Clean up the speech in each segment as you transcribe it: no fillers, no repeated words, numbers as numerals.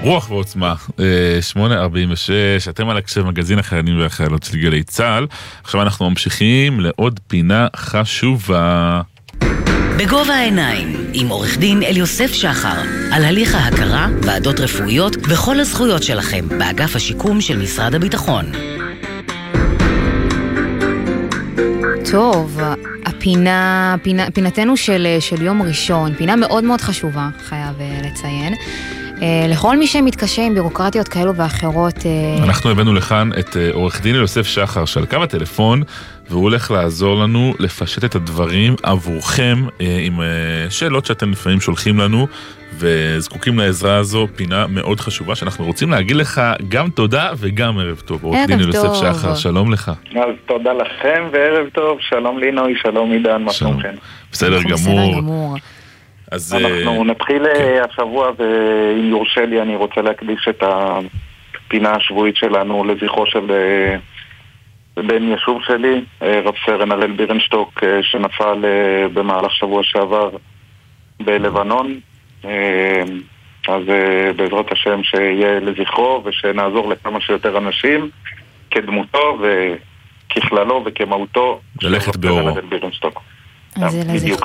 רוח ועוצמה, 8:46, אתם על הקשב מגזין החיילים והחיילות של גלי צה"ל. עכשיו אנחנו ממשיכים לעוד פינה חשובה. בגובה העיניים, עם עורך דין אליוסף שחר, על הליך ההכרה, ועדות רפואיות וכל הזכויות שלכם באגף השיקום של משרד הביטחון. טוב, פינתנו של יום ראשון, פינה מאוד מאוד חשובה, חייב לציין. לכל מי שמתקשה עם בירוקרטיות כאלו ואחרות. אנחנו הבאנו לכאן את עורך דין אליוסף שחר שעל קו הטלפון, והוא הולך לעזור לנו לפשט את הדברים עבורכם עם שאלות שאתם לפעמים שולחים לנו וזקוקים לעזרה הזו. פינה מאוד חשובה שאנחנו רוצים להגיד לך גם תודה וגם ערב טוב. עורך דין אליוסף שחר, שלום לך. אז תודה לכם וערב טוב, שלום לינוי, שלום עידן, מה שלומכם? בסדר גמור. אנחנו נתחיל השבוע, ואם יורשה לי אני רוצה להקדיש את הפינה השבועית שלנו לזכרו של בן ישוב שלי, רב סרן הראל בירנשטוק, שנפל במהלך שבוע שעבר בלבנון. אז בעזרת השם שיהיה לזכרו ושנעזור לכמה שיותר אנשים כדמותו וככללו וכמהותו ללכת באורו. אז זה לזכרו.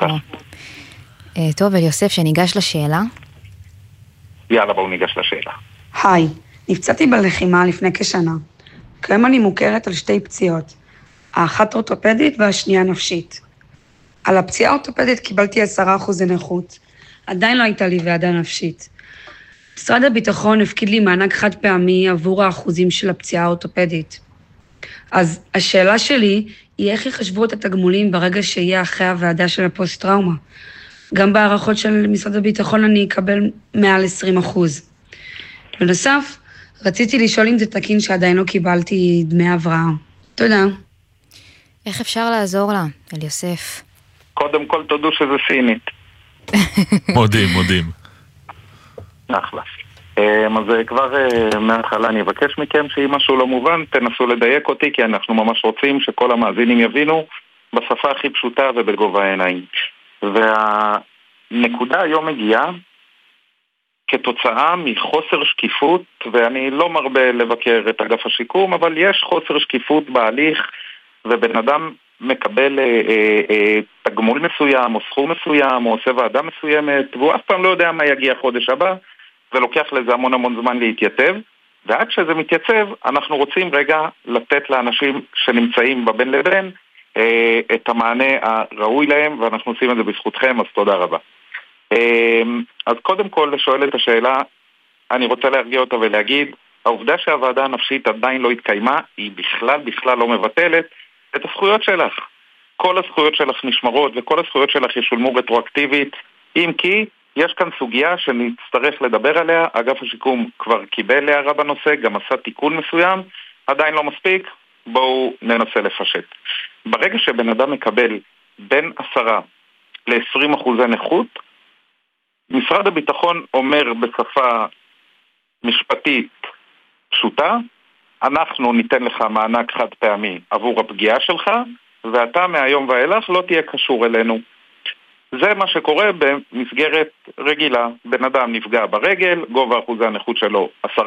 טוב, אליוסף, שניגש לשאלה. יאללה, בואו ניגש לשאלה. היי, נפצעתי בלחימה לפני כשנה. כיום אני מוכרת על שתי פציעות. האחת אורתופדית והשנייה נפשית. על הפציעה האורתופדית קיבלתי 10% נכות. עדיין לא הייתה לי ועדה נפשית. משרד הביטחון הפקיד לי מענק חד פעמי עבור האחוזים של הפציעה האורתופדית. אז השאלה שלי היא איך יחשבו את התגמולים ברגע שיהיה אחרי הוועדה של הפוסט-טראומה. גם בהערכות של משרד הביטחון אני אקבל מעל 20%. בנוסף, רציתי לשאול אם זה תקין שעדיין לא קיבלתי דמי הבראה. תודה. איך אפשר לעזור לה, אליוסף? קודם כל תודו שזה סינית. מודים. אחלה. אז כבר מההתחלה אני אבקש מכם שאם משהו לא מובן, תנסו לדייק אותי, כי אנחנו ממש רוצים שכל המאזינים יבינו בשפה הכי פשוטה ובגובה העיניים. והנקודה היום מגיעה כתוצאה מחוסר שקיפות, ואני לא מרבה לבקר את אגף השיקום, אבל יש חוסר שקיפות בהליך, ובן אדם מקבל תגמול מסוים או סכום מסוים או עושה ועדה מסוימת, והוא אף פעם לא יודע מה יגיע חודש הבא, ולוקח לזה המון זמן להתייצב, ועד שזה מתייצב אנחנו רוצים רגע לתת לאנשים שנמצאים בבין לבין את המענה הראוי להם, ואנחנו עושים את זה בזכותכם, אז תודה רבה. אז קודם כל לשאול את השאלה, אני רוצה להרגיע אותה ולהגיד, העובדה שהוועדה הנפשית עדיין לא התקיימה, היא בכלל לא מבטלת את הזכויות שלך. כל הזכויות שלך נשמרות וכל הזכויות שלך ישולמו רטרואקטיבית, אם כי יש כאן סוגיה שנצטרך לדבר עליה. אגף השיקום כבר קיבל הערה בנושא, גם עשה תיקון מסוים, עדיין לא מספיק, בואו ננסה לפשט. ברגע שבן אדם מקבל בין 10 ל-20% נכות, משרד הביטחון אומר בשפה משפטית פשוטה, אנחנו ניתן לך מענק חד פעמי עבור הפגיעה שלך, ואתה מהיום ואילך לא תהיה קשור אלינו. זה מה שקורה במסגרת רגילה. בן אדם נפגע ברגל, גובה אחוזי הנכות שלו 10%,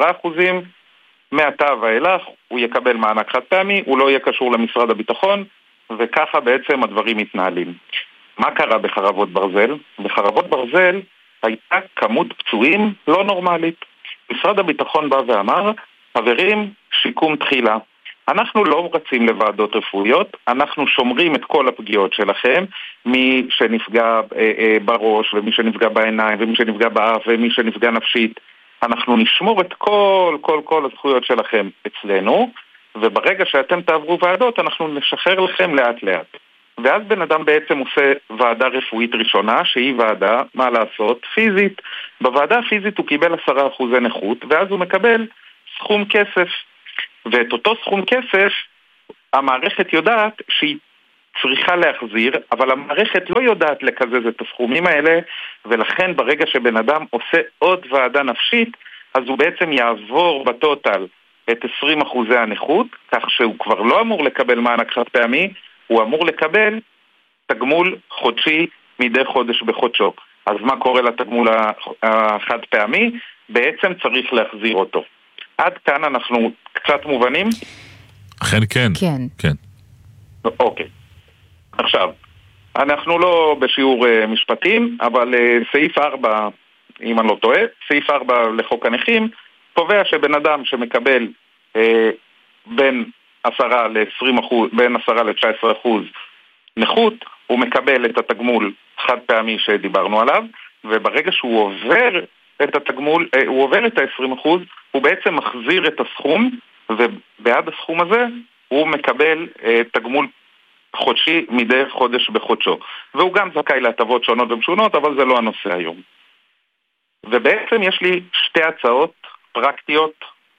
מעתה ואילך הוא יקבל מענק חד פעמי, הוא לא יהיה קשור למשרד הביטחון, וככה בעצם הדברים מתנהלים. מה קרה בחרבות ברזל? בחרבות ברזל הייתה כמות פצועים לא נורמלית. משרד הביטחון בא ואמר, חברים, שיקום תחילה. אנחנו לא רצים לוועדות רפואיות, אנחנו שומרים את כל הפגיעות שלכם, מי שנפגע בראש, ומי שנפגע בעיניים, ומי שנפגע באף, ומי שנפגע נפשית. אנחנו נשמור את כל הזכויות שלכם אצלנו, וברגע שאתם תעברו ועדות, אנחנו נשחרר לכם לאט לאט. ואז בן אדם בעצם עושה ועדה רפואית ראשונה, שהיא ועדה, מה לעשות, פיזית. בוועדה הפיזית הוא קיבל 10% נכות, ואז הוא מקבל סכום כסף. ואת אותו סכום כסף, המערכת יודעת שהיא צריכה להחזיר, אבל המערכת לא יודעת לקזז את הסכומים האלה, ולכן ברגע שבן אדם עושה עוד ועדה נפשית, אז הוא בעצם יעבור בטוטל את 20% הנכות, כך שהוא כבר לא אמור לקבל מענק חד פעמי, הוא אמור לקבל תגמול חודשי מדי חודש בחודשו. אז מה קורה לתגמול החד פעמי? בעצם צריך להחזיר אותו. עד כאן אנחנו קצת מובנים? אכן כן. כן. כן. אוקיי. עכשיו, אנחנו לא בשיעור משפטים, אבל סעיף 4, אם אני לא טועה, סעיף 4 לחוק הנכים, קובע שבן אדם שמקבל בין 10 ל-20%, בין 10 ל-19% נכות, הוא מקבל את התגמול חד פעמי שדיברנו עליו, וברגע שהוא עובר את התגמול, הוא עובר את ה-20%, הוא בעצם מחזיר את הסכום, ובעד הסכום הזה הוא מקבל תגמול חודשי מדי חודש בחודשו. והוא גם זכאי להטבות שונות ומשונות, אבל זה לא הנושא היום. ובעצם יש לי שתי הצעות פרקטיות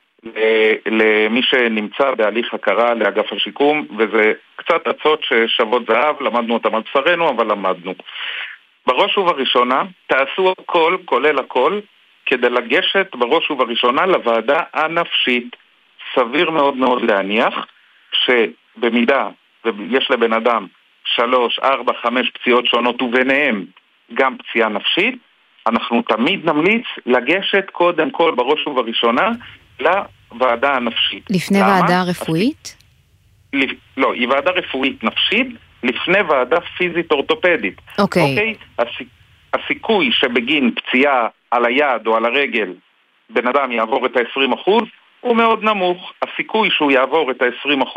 למי שנמצא בהליך הכרה לאגף השיקום, וזה קצת הצעות ששוות זהב, למדנו אותם על בשרנו, אבל למדנו. בראש ובראשונה, תעשו הכל, כולל הכל, כדי לגשת בראש ובראשונה לוועדה הנפשית. סביר מאוד מאוד להניח שבמידה ויש לבן אדם 3, 4, 5 פציעות שונות וביניהם גם פציעה נפשית, אנחנו תמיד נמליץ לגשת קודם כל בראש ובראשונה לוועדה הנפשית. לפני ועדה רפואית? לא, היא ועדה רפואית נפשית לפני ועדה פיזית אורתופדית. אוקיי. הסיכוי שבגין פציעה על היד או על הרגל בן אדם יעבור את ה-20% הוא מאוד נמוך. הסיכוי שהוא יעבור את ה-20%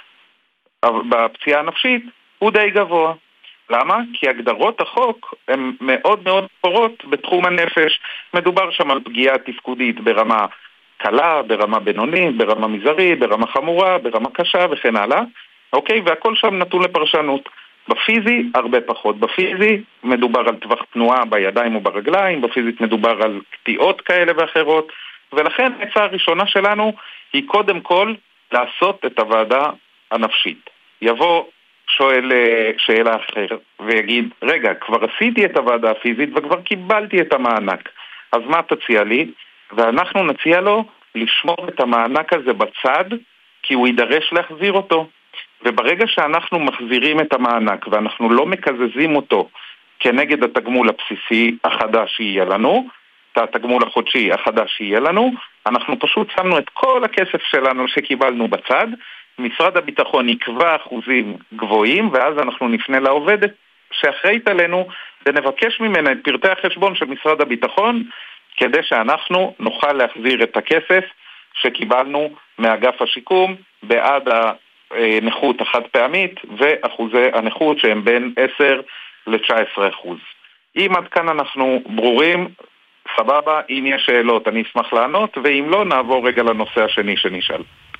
בפציעה הנפשית הוא די גבוה. למה? כי הגדרות החוק הן מאוד מאוד פורות בתחום הנפש. מדובר שם על פגיעה תפקודית ברמה קלה, ברמה בינונית, ברמה מזערית, ברמה חמורה, ברמה קשה וכן הלאה. אוקיי? והכל שם נתון לפרשנות. בפיזי הרבה פחות. בפיזי מדובר על טווח תנועה בידיים או ברגליים, בפיזית מדובר על קטיעות כאלה ואחרות, ולכן העצה הראשונה שלנו היא קודם כל לעשות את הוועדה הנפשית. יבוא שואל שאלה אחרת ויגיד, רגע, כבר עשיתי את הוועדה הפיזית וכבר קיבלתי את המענק, אז מה תציע לי? ואנחנו נציע לו לשמור את המענק הזה בצד, כי הוא יידרש להחזיר אותו. וברגע שאנחנו מחזירים את המענק ואנחנו לא מקזזים אותו כנגד התגמול הבסיסי החדש שיהיה לנו, את התגמול החודשי החדש שיהיה לנו, אנחנו פשוט שמנו את כל הכסף שלנו שקיבלנו בצד, משרד הביטחון יקבע אחוזים גבוהים, ואז אנחנו נפנה לעובדת שאחראית עלינו ונבקש ממנה את פרטי החשבון של משרד הביטחון, כדי שאנחנו נוכל להחזיר את הכסף שקיבלנו מאגף השיקום בעד הנכות החד פעמית ואחוזי הנכות שהם בין 10 ל-19%. אם עד כאן אנחנו ברורים, סבבה, אם יש שאלות אני אשמח לענות, ואם לא נעבור רגע לנושא השני שנשאל.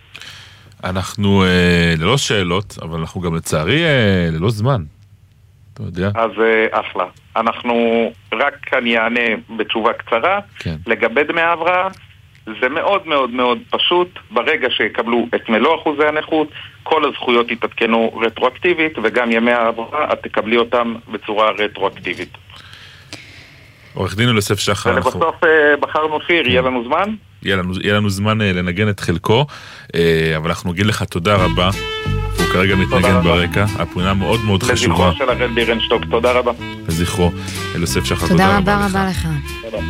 אנחנו ללא שאלות, אבל אנחנו גם לצערי ללא זמן. אתה יודע? אז אחלה. אנחנו רק אני אענה בתשובה קצרה. כן. לגבי דמי ההבראה, זה מאוד מאוד מאוד פשוט. ברגע שיקבלו את מלוא אחוזי הנכות, כל הזכויות יתעדכנו רטרואקטיבית, וגם ימי ההבראה את תקבלי אותם בצורה רטרואקטיבית. עורך דין יוסף שחר. ולבסוף בחרנו שיר, יהיה לנו זמן? יהיה לנו זמן לנגן את חלקו, אבל אנחנו נגיד לך תודה רבה. הוא כרגע מתנגן ברקע, הפעולה מאוד מאוד חשובה. לזכרו של הראל בירנשטוק, תודה רבה. לזכרו, יוסף שחר, תודה רבה לך.